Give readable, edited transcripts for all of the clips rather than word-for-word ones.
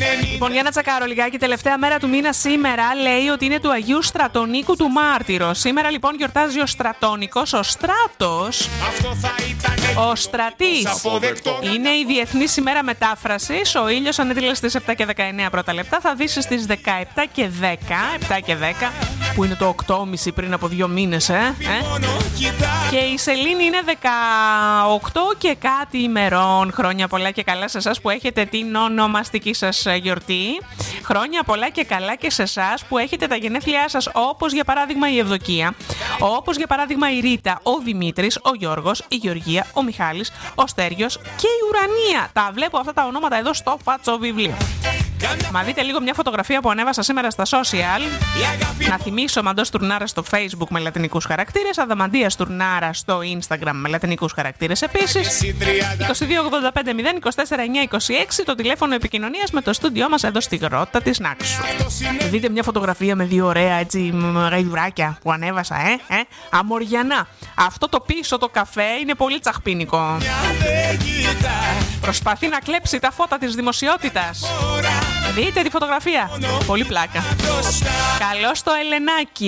Λοιπόν, για να τσακάρω λιγάκι, τελευταία μέρα του μήνα σήμερα λέει ότι είναι του Αγίου Στρατονίκου του Μάρτυρο. Σήμερα λοιπόν γιορτάζει ο Στρατόνικος, ο Στράτος, ο Στρατής. Είναι η Διεθνής ημέρα μετάφρασης. Ο ήλιος ανέτειλε στις 7 και 19 πρώτα λεπτά. Θα δύσει στις 17 και 10. 7 και 10, που είναι το 8,5 πριν από 2 μήνες, Και η σελήνη είναι 18 και κάτι ημερών. Χρόνια πολλά και καλά σε εσάς που έχετε την ονομαστική σας γιορτή. Χρόνια πολλά και καλά και σε εσάς που έχετε τα γενέθλιά σας, όπως για παράδειγμα η Ευδοκία, όπως για παράδειγμα η Ρίτα, ο Δημήτρης, ο Γιώργος, η Γεωργία, ο Μιχάλης, ο Στέργιος και η Ουρανία. Τα βλέπω αυτά τα ονόματα εδώ στο φάτσο βιβλίο. Μα δείτε λίγο μια φωτογραφία που ανέβασα σήμερα στα social. Να θυμίσω Μαντός Τουρνάρα στο Facebook με λατινικούς χαρακτήρες, Αδαμαντίας Τουρνάρα στο Instagram με λατινικούς χαρακτήρες επίσης. 2285-024-926 το τηλέφωνο επικοινωνίας με το στούντιό μας εδώ στη Γρότα της Νάξου. Δείτε μια φωτογραφία με 2 ωραία έτσι γαϊδουράκια που ανέβασα, αμοριανά. Αυτό το πίσω το καφέ είναι πολύ τσαχπίνικο. Προσπαθεί να κλέψει τα φώτα της δημοσιότητας. Δείτε τη φωτογραφία. Πολύ πλάκα. Καλώς το Ελενάκι.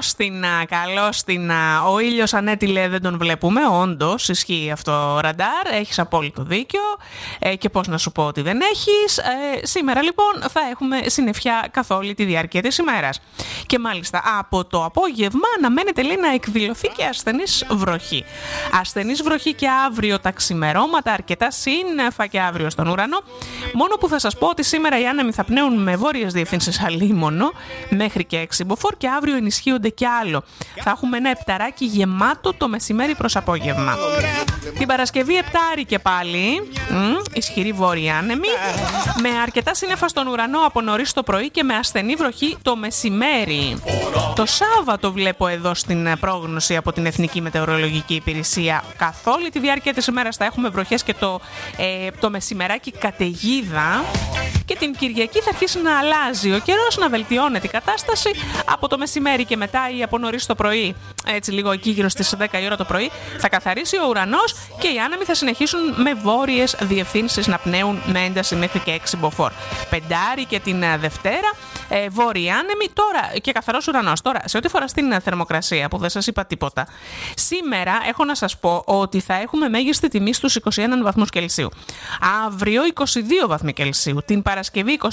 Καλώς την. Ο ήλιος ανέτειλε, δεν τον βλέπουμε. Όντως ισχύει αυτό, ραντάρ. Έχεις απόλυτο δίκιο. Και πώς να σου πω ότι δεν έχεις. Σήμερα λοιπόν θα έχουμε συννεφιά καθ' όλη τη διάρκεια της ημέρας. Και μάλιστα από το απόγευμα αναμένεται λέει να εκδηλωθεί και ασθενής βροχή. Ασθενής βροχή και αύριο τα ξημερώματα, αρκετά σύννεφα και αύριο στον ουρανό. Μόνο που θα σας πω ότι σήμερα οι άνεμοι θα πνέουν με βόρειες διευθύνσεις αλίμονο μέχρι και 6 μποφόρ και αύριο ενισχύονται κι άλλο. Θα έχουμε ένα επταράκι γεμάτο το μεσημέρι προς απόγευμα. Την Παρασκευή επτάρι και πάλι, ισχυρή βόρεια άνεμη, με αρκετά σύννεφα στον ουρανό από νωρίς το πρωί και με ασθενή βροχή το μεσημέρι. Το Σάββατο βλέπω εδώ στην πρόγνωση από την Εθνική Μετεωρολογική Υπηρεσία. Καθ' όλη τη διάρκεια της ημέρας θα έχουμε βροχές και το μεσημεράκι καταιγίδα. Και την Κυριακή θα αρχίσει να αλλάζει ο καιρός, να βελτιώνεται η κατάσταση από το μεσημέρι και μετά ή από νωρίς το πρωί. Έτσι λίγο εκεί γύρω στις 10 η ώρα το πρωί θα καθαρίσει ο ουρανός και οι άνεμοι θα συνεχίσουν με βόρειες διευθύνσεις να πνέουν με ένταση μέχρι και 6 μποφόρ. Πεντάρι και την Δευτέρα βόρειοι άνεμοι τώρα και καθαρός ουρανός. Τώρα, σε ό,τι φορά στην θερμοκρασία που δεν σας είπα τίποτα, σήμερα έχω να σας πω ότι θα έχουμε μέγιστη τιμή στους 21 βαθμούς Κελσίου. Αύριο 22 βαθμοί Κελσίου. Την Παρασκευή 21,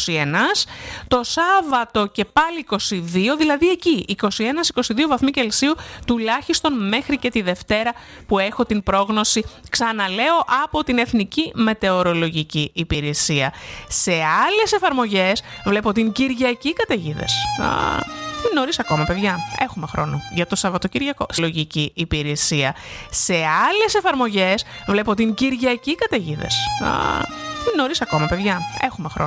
το Σάββατο και πάλι 22, δηλαδή εκεί 21-22 βαθμοί Κελσίου τουλάχιστον μέχρι και τη Δευτέρα που έχω την πρόγνωση, ξαναλέω, από την Εθνική Μετεωρολογική Υπηρεσία. Σε άλλες εφαρμογές βλέπω την Κυριακή καταιγίδες. Είναι νωρίς ακόμα, παιδιά. Έχουμε χρόνο για το Σαββατοκύριακο. Λογική υπηρεσία. Σε άλλες εφαρμογές βλέπω την Κυριακή καταιγίδες. Είναι νωρίς ακόμα, παιδιά. Έχουμε χρόνο.